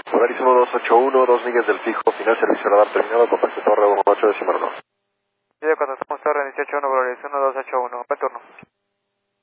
Volaris 1281, 2 millas del fijo, final servicio radar terminado, contacto torre 18 decimal 1. Sí, contactamos torre 181, Volaris 1281, buen turno.